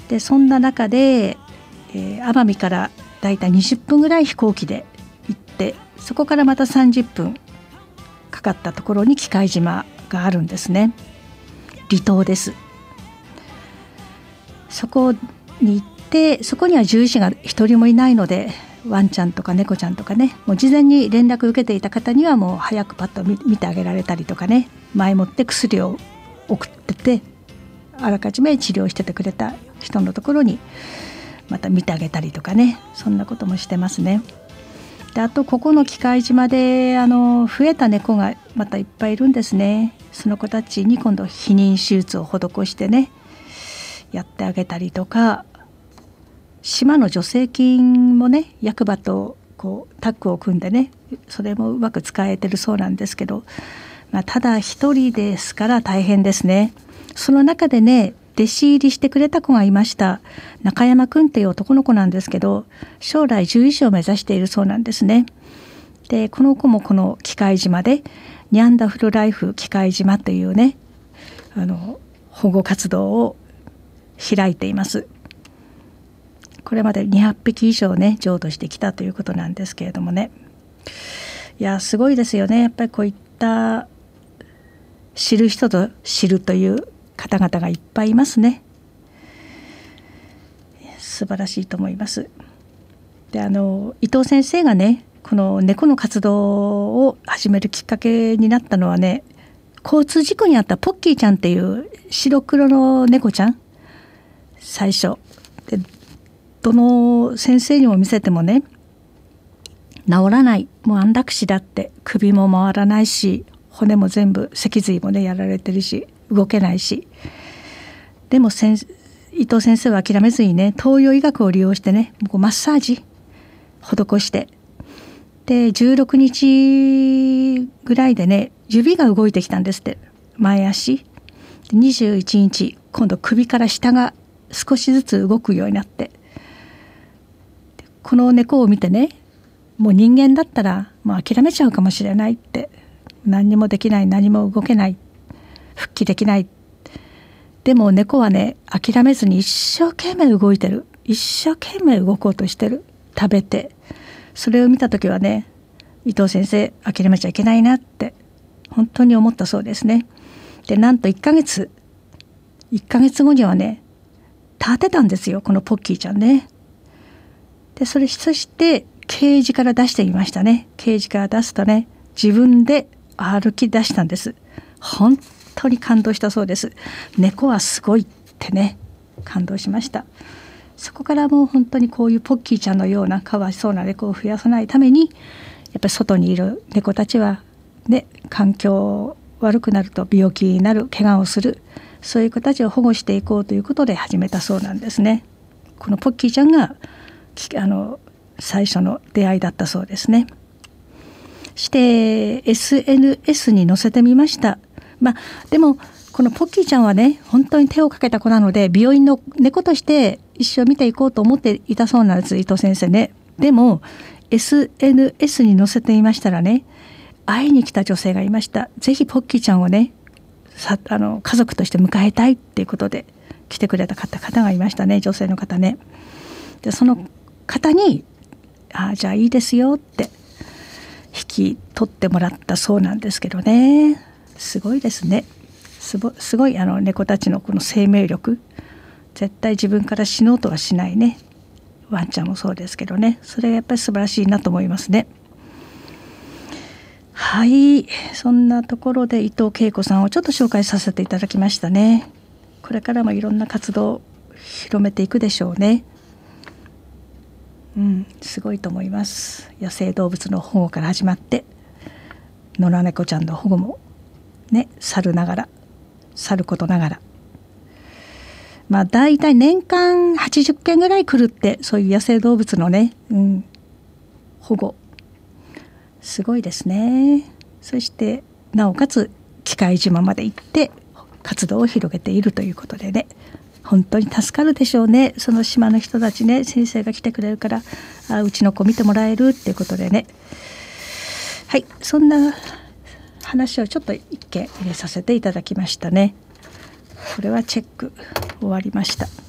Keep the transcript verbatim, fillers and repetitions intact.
でそんな中で、えー、奄美からだいたいにじゅっぷんぐらい飛行機で行って、そこからまたさんじゅっぷんかかったところに喜界島があるんですね。離島です。そこに行って、そこには獣医師が一人もいないので、ワンちゃんとか猫ちゃんとかね、もう事前に連絡受けていた方にはもう早くパッと 見, 見てあげられたりとかね、前もって薬を送ってて、あらかじめ治療しててくれた人のところにまた見てあげたりとかね、そんなこともしてますね。であとここの喜界島であの増えた猫がまたいっぱいいるんですね。その子たちに今度避妊手術を施してね、やってあげたりとか、島の助成金もね、役場とこうタッグを組んでね、それもうまく使えてるそうなんですけど、まあ、ただ一人ですから大変ですね。その中でね、弟子入りしてくれた子がいました。中山くんっていう男の子なんですけど、将来獣医師を目指しているそうなんですね。でこの子もこの喜界島でニャンダフルライフ喜界島というね、あの保護活動を開いています。これまでにひゃっぴき以上ね譲渡してきたということなんですけれどもね、いやすごいですよね。やっぱりこういった知る人と知るという方々がいっぱいいますね。素晴らしいと思います。であの伊藤先生がね、この猫の活動を始めるきっかけになったのはね、交通事故にあったポッキーちゃんっていう白黒の猫ちゃん、最初でどの先生にも見せてもね、治らない、もう安楽死だって、首も回らないし、骨も全部脊髄もねやられてるし、動けないし、でも先伊藤先生は諦めずにね、東洋医学を利用してね、こうマッサージ施して、でじゅうろくにちぐらいでね、指が動いてきたんですって、前足。にじゅういちにち今度首から下が少しずつ動くようになって、この猫を見てね、もう人間だったらもう諦めちゃうかもしれないって、何にもできない、何も動けない、復帰できない。でも猫はね、諦めずに一生懸命動いてる、一生懸命動こうとしてる、食べて。それを見た時はね、伊藤先生諦めちゃいけないなって本当に思ったそうですね。でなんといっかげついっかげつごにはね、立てたんですよ、このポッキーちゃんね。でそれそしてケージから出してみましたね。ケージから出すとね、自分で歩き出したんです。本当に感動したそうです。猫はすごいってね、感動しました。そこからもう本当にこういうポッキーちゃんのようなかわいそうな猫を増やさないために、やっぱり外にいる猫たちはね、環境悪くなると病気になる、怪我をする、そういう子たちを保護していこうということで始めたそうなんですね。このポッキーちゃんがあの最初の出会いだったそうですね。して エスエヌエス に載せてみました。まあでもこのポッキーちゃんはね、本当に手をかけた子なので、病院の猫として一生見ていこうと思っていたそうなんです、伊藤先生ね。でも エスエヌエス に載せてみましたらね、会いに来た女性がいました。ぜひポッキーちゃんをね、さあの家族として迎えたいっていうことで来てくれた方方がいましたね、女性の方ね。でその方に、あじゃあいいですよって引き取ってもらったそうなんですけどね。すごいですね。すご、すごいあの猫たちのこの生命力、絶対自分から死のうとはしないね。ワンちゃんもそうですけどね、それがやっぱり素晴らしいなと思いますね。はい、そんなところで伊藤恵子さんをちょっと紹介させていただきましたね。これからもいろんな活動を広めていくでしょうね。うん、すごいと思います。野生動物の保護から始まって、野良猫ちゃんの保護もね、さるながら去ることながら、まあだいたい年間はちじゅっけんぐらい来るって、そういう野生動物のね、うん、保護すごいですね。そしてなおかつ喜界島まで行って活動を広げているということでね、本当に助かるでしょうね。その島の人たちね、先生が来てくれるから、あうちの子見てもらえるっていうことでね。はい、そんな話をちょっと一件入れさせていただきましたね。これはチェック終わりました。